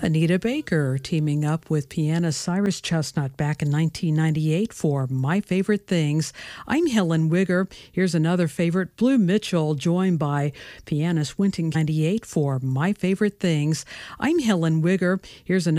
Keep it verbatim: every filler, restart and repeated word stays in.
Anita Baker teaming up with pianist Cyrus Chestnut back in nineteen ninety-eight for My Favorite Things. I'm Helen Wigger. Here's another favorite, Blue Mitchell, joined by pianist Wynton ninety-eight for My Favorite Things. I'm Helen Wigger. Here's another